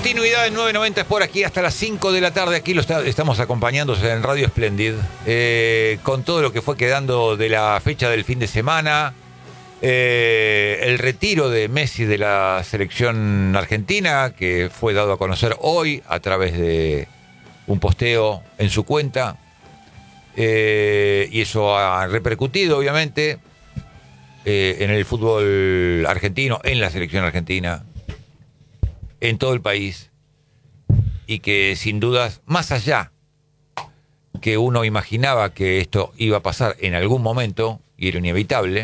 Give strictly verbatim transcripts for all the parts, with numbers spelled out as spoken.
Continuidad en nueve noventa es por aquí hasta las cinco de la tarde. Aquí lo está, estamos acompañándose en Radio Splendid eh, con todo lo que fue quedando de la fecha del fin de semana. Eh, el retiro de Messi de la selección argentina, que fue dado a conocer hoy a través de un posteo en su cuenta. Eh, y eso ha repercutido, obviamente, eh, en el fútbol argentino, en la selección argentina, en todo el país, y que sin dudas, más allá que uno imaginaba que esto iba a pasar en algún momento, y era inevitable,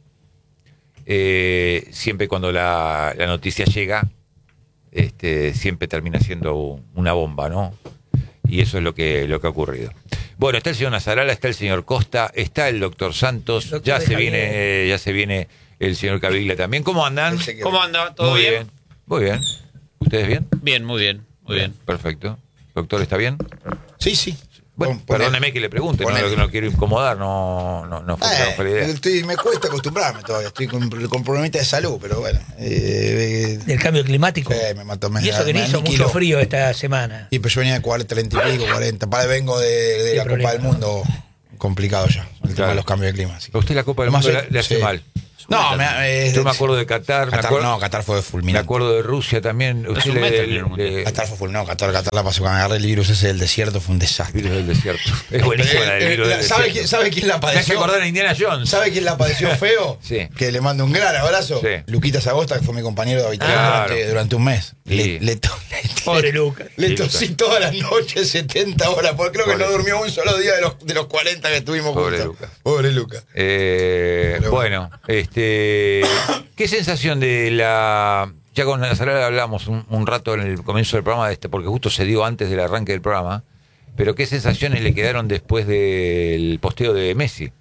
eh, siempre cuando la, la noticia llega, este, siempre termina siendo una bomba, ¿no? Y eso es lo que, lo que ha ocurrido. Bueno, está el señor Nazarala, está el señor Costa, está el doctor Santos, el doctor ya se viene, eh, ya se viene el señor Caviglia también. ¿Cómo andan? ¿Cómo anda? ¿Todo muy bien? bien? Muy bien. ¿Ustedes bien? Bien, muy bien, muy bien. bien. Perfecto. Doctor, ¿está bien? Sí, sí. Bueno, Pon, perdóneme que le pregunte, no, no, no quiero incomodar, no, no, no, fue, eh, no fue la idea. Estoy, me cuesta acostumbrarme todavía, estoy con, con problemas de salud, pero bueno. Eh, ¿Del cambio climático? Eh, me mató, me, y eso que me hizo mucho frío esta semana. Y pues yo venía de cuarenta, treinta y pico, cuarenta. Para, vengo de, de la problema, Copa del Mundo, complicado ya, el claro. tema de los cambios de clima. Sí. ¿A usted la Copa del Mundo le, le hace sí. mal? No, me, eh, yo me acuerdo de Qatar, Qatar me acuerdo, no, Qatar fue fulminante. Me acuerdo de Rusia también. Usted le, le, le, Qatar fue fulminante, no, Qatar, Qatar la pasó cuando agarré el virus ese del desierto, fue un desastre. El virus del desierto. Es buenísima la del virus del ¿Sabe desierto. Quién, ¿Sabe quién la padeció? Me hace acordar a Indiana Jones. ¿Sabe quién la padeció feo? Sí. Que le mando un gran abrazo. Sí. Luquita Zagosta, que fue mi compañero de habitación claro. durante, durante un mes. Sí. Le, le, to, le, Pobre Lucas. Le sí, tosí Lucas. todas las noches, setenta horas, porque creo Pobre que no durmió un solo día de los, de los cuarenta que estuvimos Pobre juntos. Lucas. Pobre Lucas. Eh, bueno, bueno, este, ¿qué sensación de la... Ya con Nazarala hablamos un, un rato en el comienzo del programa, de este, porque justo se dio antes del arranque del programa, pero ¿qué sensaciones le quedaron después del posteo de Messi?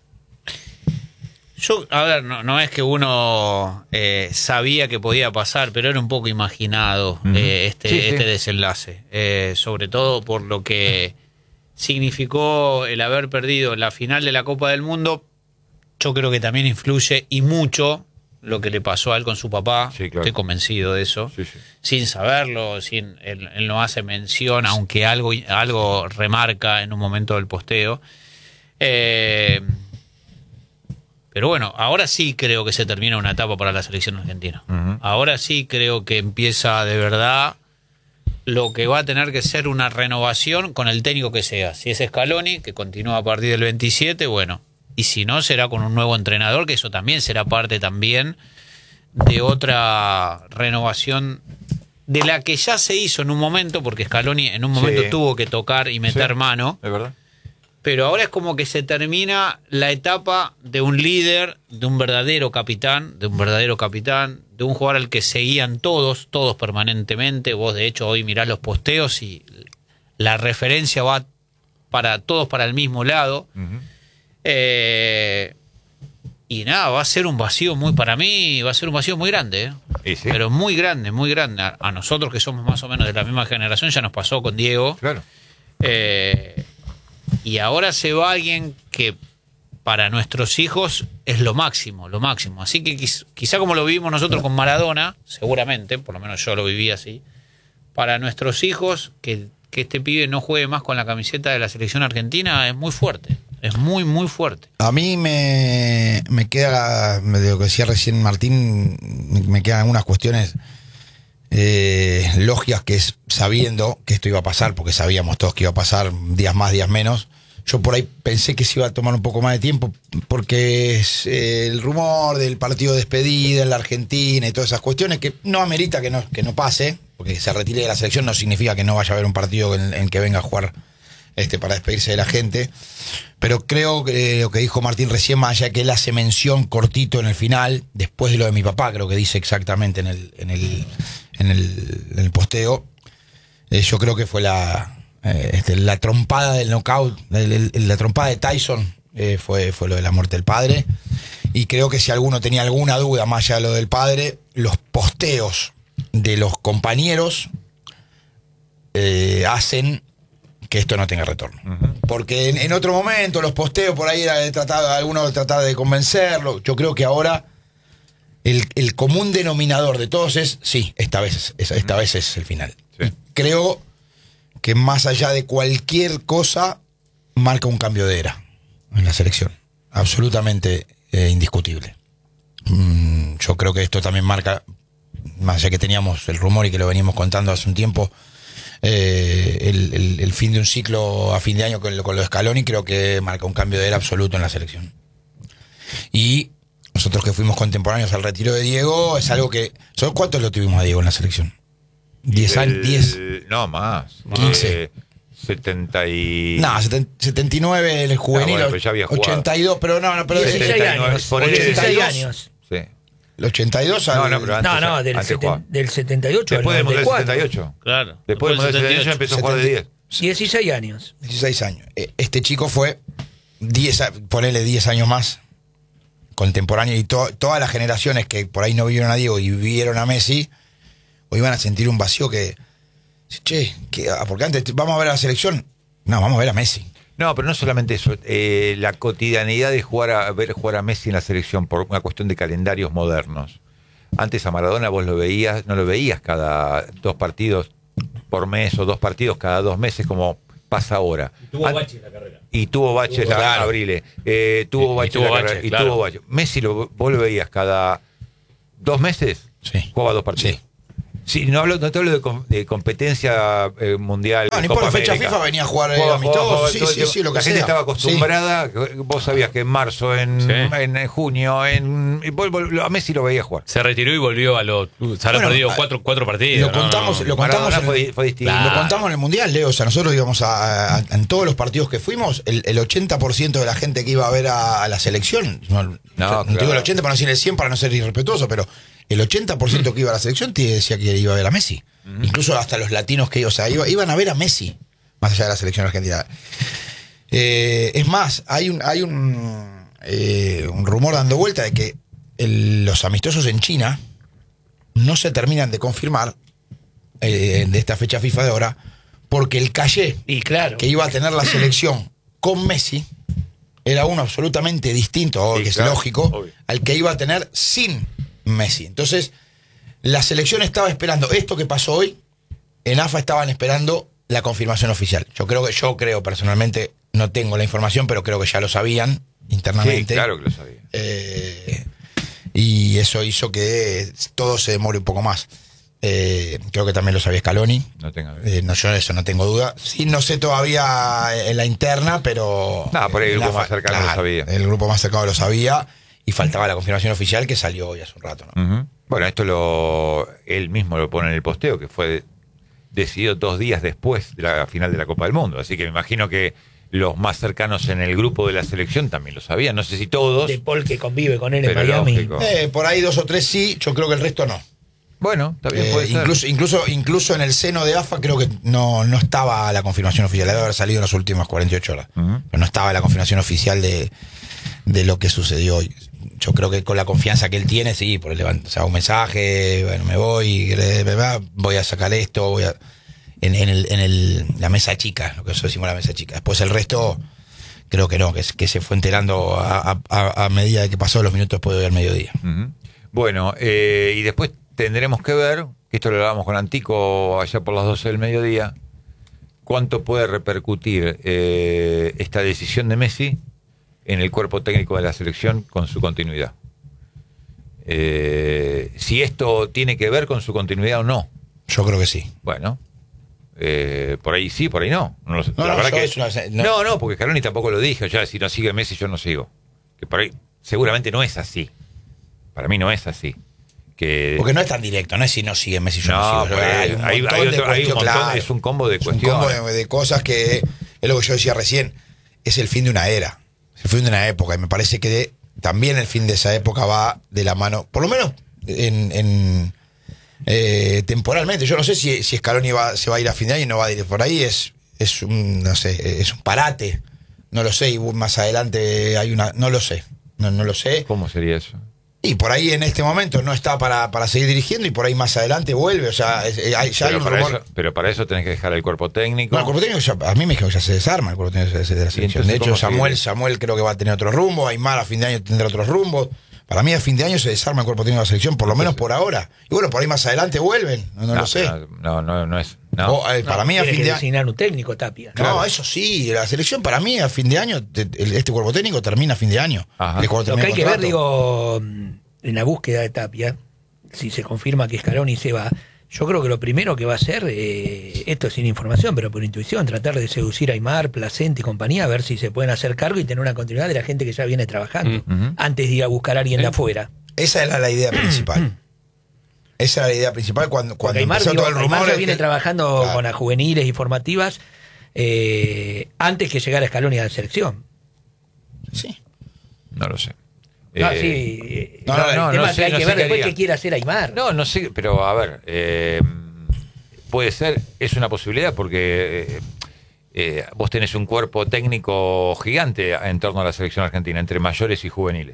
Yo, a ver, no, no es que uno eh, sabía que podía pasar, pero era un poco imaginado uh-huh. eh, este, sí, sí. este desenlace, eh, sobre todo por lo que significó el haber perdido la final de la Copa del Mundo. Yo creo que también influye y mucho lo que le pasó a él con su papá, sí, claro. Estoy convencido de eso, sí, sí. sin saberlo, sin él, él no hace mención, aunque algo, algo remarca en un momento del posteo. Eh, pero bueno, ahora sí creo que se termina una etapa para la selección argentina. Uh-huh. Ahora sí creo que empieza de verdad lo que va a tener que ser una renovación con el técnico que sea. Si es Scaloni, que continúa a partir del veintisiete, bueno. Y si no, será con un nuevo entrenador, que eso también será parte también de otra renovación de la que ya se hizo en un momento, porque Scaloni en un momento sí. tuvo que tocar y meter sí, mano. Es verdad. Pero ahora es como que se termina la etapa de un líder, de un verdadero capitán, de un verdadero capitán, de un jugador al que seguían todos, todos permanentemente. Vos, de hecho, hoy mirás los posteos y la referencia va para todos para el mismo lado. Uh-huh. Eh, y nada, va a ser un vacío muy, para mí, va a ser un vacío muy grande, ¿eh? ¿Y sí? Pero muy grande, muy grande. A, a nosotros que somos más o menos de la misma generación, ya nos pasó con Diego. Claro. Eh, y ahora se va alguien que para nuestros hijos es lo máximo, lo máximo. Así que quiz, quizá como lo vivimos nosotros con Maradona, seguramente, por lo menos yo lo viví así, para nuestros hijos, que, que este pibe no juegue más con la camiseta de la selección argentina es muy fuerte. Es muy, muy fuerte. A mí me, me queda, de lo que decía recién Martín, me quedan algunas cuestiones eh, lógicas, que es sabiendo que esto iba a pasar, porque sabíamos todos que iba a pasar, días más, días menos. Yo por ahí pensé que se iba a tomar un poco más de tiempo, porque es eh, el rumor del partido de despedida en la Argentina y todas esas cuestiones, que no amerita que no, que no pase, porque que se retire de la selección no significa que no vaya a haber un partido en el que venga a jugar Este, para despedirse de la gente. Pero creo que lo que dijo Martín recién, más allá de que él hace mención cortito en el final, después de lo de mi papá, creo que dice exactamente en el, en el, en el, en el posteo, eh, yo creo que fue la, eh, este, la trompada del knockout, el, el, la trompada de Tyson, eh, fue, fue lo de la muerte del padre. Y creo que si alguno tenía alguna duda más allá de lo del padre, los posteos de los compañeros eh, hacen que esto no tenga retorno. Uh-huh. Porque en, en otro momento los posteos por ahí era de tratar, algunos trataba de convencerlo. Yo creo que ahora el, el común denominador de todos es, sí, esta vez es, esta uh-huh. vez es el final. Sí. creo que más allá de cualquier cosa, marca un cambio de era en la selección. Absolutamente eh, indiscutible. Mm, yo creo que esto también marca, más allá que teníamos el rumor y que lo veníamos contando hace un tiempo, eh, el, el, el fin de un ciclo a fin de año con, con lo de Scaloni, creo que marca un cambio de era absoluto en la selección. Y nosotros que fuimos contemporáneos al retiro de Diego, es algo que... ¿Sabes cuántos lo tuvimos a Diego en la selección? ¿Diez años? ¿Diez? No, más. quince. Eh, setenta y... No, setenta y nueve en el juvenil, Ah, bueno, pero ya había jugado. ochenta y dos, pero no, no, pero... dieciséis setenta y nueve, años. ponele dieciséis dieciséis. años. Sí. El ochenta y dos al... No, no, pero antes, No, no, del, antes seten- jugaba. del setenta y ocho Después del al Mundial noventa y cuatro. setenta y ocho. Claro. Después del Mundial setenta y ocho empezó a jugar de diez. dieciséis años. dieciséis años. Eh, Este chico fue diez, a- ponele diez años más, contemporáneo, y to- todas las generaciones que por ahí no vieron a Diego y vieron a Messi, hoy van a sentir un vacío que... Che, que, ah, porque antes vamos a ver a la selección. No, vamos a ver a Messi. No, pero no solamente eso, eh, la cotidianidad de jugar a ver jugar a Messi en la selección por una cuestión de calendarios modernos. Antes a Maradona vos lo veías, no lo veías cada dos partidos por mes o dos partidos cada dos meses como pasa ahora. Y tuvo An- bache en la carrera. Y tuvo baches Tuvo, la claro. Abrile, eh, tuvo Y- y baches tuvo la carrera, baches, y claro. tuvo baches. Messi lo, vos lo veías cada dos meses, Sí. jugaba dos partidos. Sí. Sí, no, hablo, no te hablo de, com- de competencia eh, mundial. Ah, de no importa, Copa fecha América. FIFA venía a jugar eh, Jugaba- amistoso, jugaba sí, todo el sí, tiempo. sí, lo que La gente sea. estaba Sí. acostumbrada, que vos sabías que en marzo, en, Sí. en, en junio, en, y vos- vos- a Messi lo veías jugar. Se retiró y volvió a los. Se habrá Bueno, perdido a- cuatro, cuatro partidos. Lo ¿no? contamos, lo contamos, Maradona en, fue, fue distinto. Claro. lo contamos en el Mundial, Leo. O sea, nosotros íbamos a, a- en todos los partidos que fuimos, el, el ochenta por ciento de la gente que iba a ver a, a la selección, no, no claro. te digo el ochenta para no decir el cien para no ser irrespetuoso, pero el ochenta por ciento que iba a la selección te decía que iba a ver a Messi. Incluso hasta los latinos que o sea, iba- iban a ver a Messi, más allá de la selección argentina. Eh, es más, hay un, hay un, eh, un rumor dando vuelta de que el- los amistosos en China no se terminan de confirmar eh, de esta fecha FIFA de ahora, porque el caché Y claro. que iba a tener la selección con Messi era uno absolutamente distinto, Sí, que es claro, lógico, obvio. al que iba a tener sin Messi. Entonces, la selección estaba esperando esto que pasó hoy, en A F A estaban esperando la confirmación oficial. Yo creo que, yo creo personalmente, no tengo la información, pero creo que ya lo sabían internamente. Sí, claro que lo sabía. Eh, y eso hizo que todo se demore un poco más. Eh, creo que también lo sabía Scaloni. No tengo Eh, no, yo de eso no tengo duda. Sí, no sé todavía en la interna, pero... No, por ahí el en la grupo más fa- cercano lo sabía. El grupo más cercano lo sabía y faltaba la confirmación oficial que salió hoy hace un rato, ¿no? Ujú. Bueno, esto lo él mismo lo pone en el posteo, que fue decidido dos días después de la final de la Copa del Mundo. Así que me imagino que los más cercanos en el grupo de la selección también lo sabían. No sé si todos. De Paul que convive con él en Pero Miami. lógico. Eh, por ahí dos o tres sí, yo creo que el resto no. Bueno, está bien, Eh, puede ser. incluso, incluso, incluso en el seno de A F A creo que no, no estaba la confirmación oficial. Debe haber salido en las últimas cuarenta y ocho horas. Ujú. Pero no estaba la confirmación oficial de, de lo que sucedió hoy. Yo creo que con la confianza que él tiene, sí, por el levant- o sea, un mensaje, bueno, me voy, eh, voy a sacar esto, voy a... En, en, el, en el, la mesa chica, lo que nosotros decimos la mesa chica. Después el resto, creo que no, que, que se fue enterando a, a, a medida de que pasó los minutos después de hoy al mediodía. Ujú. Bueno, eh, y después tendremos que ver, que esto lo hablábamos con Antico allá por las doce del mediodía, cuánto puede repercutir eh, esta decisión de Messi en el cuerpo técnico de la selección con su continuidad. Eh, si esto tiene que ver con su continuidad o no. Yo creo que sí. Bueno, eh, por ahí sí, por ahí no. No, lo sé. No, La no, verdad yo que- eso no sé, no. no. no, porque Scaloni tampoco lo dijo. Ya, si no sigue Messi, yo no sigo. Que por ahí seguramente no es así. Para mí no es así. Que Porque no es tan directo, no es si no sigue Messi, yo no, no, sigo. pues, Hay un hay- montón hay de otro- hay un cuestiones, montón, claro. es un combo de Es un cuestiones. combo de, de cosas que es lo que yo decía recién, es el fin de una era, es el fin de una época, y me parece que de- también el fin de esa época va de la mano, por lo menos en, en, eh, temporalmente. Yo no sé si, si Scaloni va, se va a ir a fin de año y no va a ir por ahí, es, es un, no sé, es un parate, no lo sé, y más adelante hay una, no lo sé, no, no lo sé. ¿Cómo sería eso? Y por ahí en este momento no está para, para seguir dirigiendo y por ahí más adelante vuelve. O sea, es- eh, hay- ya hay Pero un para, rumor. eso, pero para eso tenés que dejar el cuerpo técnico. No, el cuerpo técnico ya- a mí me dijeron que ya se desarma el cuerpo técnico de la selección. entonces De hecho, cómo Samuel, sigue? Samuel creo que va a tener otro rumbo. Aymar a fin de año tendrá otros rumbos. Para mí a fin de año se desarma el cuerpo técnico de la selección, por lo menos por ahora. Y bueno, por ahí más adelante vuelven, no, no, no lo sé. No, no, no es. No. O, eh, para no, mí a tiene fin que de año. designar un técnico, Tapia. No, Claro. eso sí, la selección para mí a fin de año, te- el- este cuerpo técnico termina a fin de año. Ajá. El cuerpo Lo que hay termina que el ver, contrato. digo, en la búsqueda de Tapia, si se confirma que Scaloni se va, yo creo que lo primero que va a hacer, eh, esto es sin información, pero por intuición, tratar de seducir a Aymar, Placente y compañía, a ver si se pueden hacer cargo y tener una continuidad de la gente que ya viene trabajando, Mm, ujú. antes de ir a buscar a alguien de afuera. Esa era la idea principal. Esa era la idea principal cuando, Porque cuando Aymar, empezó digo, todo el Aymar rumor. ya de viene que- trabajando Claro. con las juveniles y formativas eh, antes que llegara Scaloni a la selección. Sí. No lo sé. No, Eh, sí, eh, no, no, no, el no, tema no es sé, que hay no que sé ver qué después haría. qué quiere hacer Aymar. No, no sé, pero a ver, eh, puede ser, es una posibilidad porque eh, eh, vos tenés un cuerpo técnico gigante en torno a la selección argentina, entre mayores y juveniles.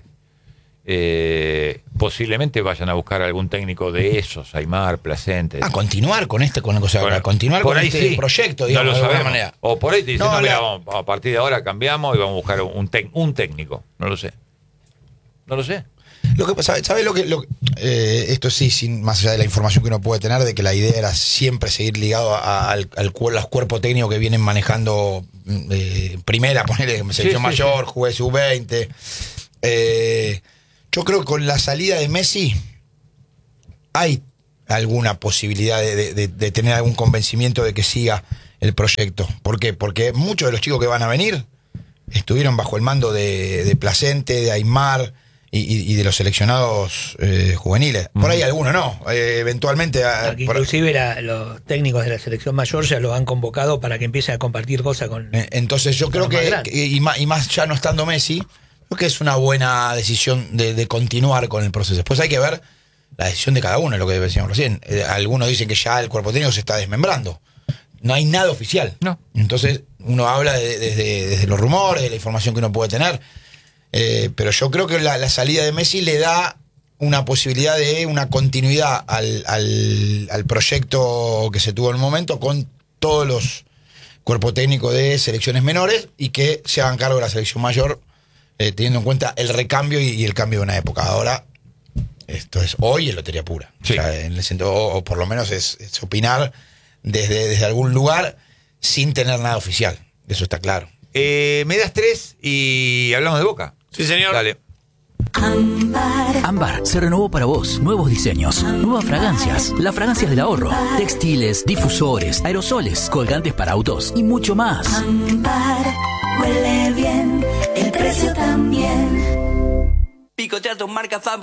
Eh, posiblemente vayan a buscar algún técnico de esos, Aymar, Placente. A continuar con este, con, o sea, Bueno, a continuar por con ahí este sí. proyecto, No digamos, lo de alguna sabemos. manera. O por ahí te dicen, No, no, mira, la- vamos, a partir de ahora cambiamos y vamos a buscar un, tec- un técnico. No lo sé. No lo sé. Lo que pasa, ¿sabes lo que, lo, eh, esto sí, sin más allá de la información que uno puede tener, de que la idea era siempre seguir ligado a- al, al cu- los cuerpos técnicos que vienen manejando eh, primera, ponerle selección sí, mayor, jugué sub veinte. Eh, yo creo que con la salida de Messi hay alguna posibilidad de, de- de- de tener algún convencimiento de que siga el proyecto. ¿Por qué? Porque muchos de los chicos que van a venir estuvieron bajo el mando de, de Placente, de Aymar y, y- y de los seleccionados eh, juveniles. Por ahí algunos no. Eh, eventualmente. ah, Porque por- inclusive la- los técnicos de la selección mayor ya lo han convocado para que empiece a compartir cosas con... eh, entonces yo con creo los más que, grandes. que- y, más, y más ya no estando Messi, creo que es una buena decisión de, de continuar con el proceso. Después hay que ver la decisión de cada uno, es lo que decíamos recién. Eh, algunos dicen que ya el cuerpo técnico se está desmembrando. No hay nada oficial. No. Entonces uno habla de- desde, desde los rumores, de la información que uno puede tener. Eh, pero yo creo que la, la salida de Messi le da una posibilidad de una continuidad al, al, al proyecto que se tuvo en el momento con todos los cuerpos técnicos de selecciones menores y que se hagan cargo de la selección mayor, eh, teniendo en cuenta el recambio y, y el cambio de una época. Ahora, esto es hoy es lotería pura. Sí. O sea, en el sentido, o, o por lo menos es, es opinar desde, desde algún lugar sin tener nada oficial. Eso está claro. Eh, me das tres y hablamos de Boca. Sí, señor. Dale. Ámbar se renovó para vos. Nuevos diseños, nuevas fragancias, las fragancias del ahorro, textiles, difusores, aerosoles, colgantes para autos y mucho más. Ámbar, huele bien, el precio también. Picotea tu marca favorita.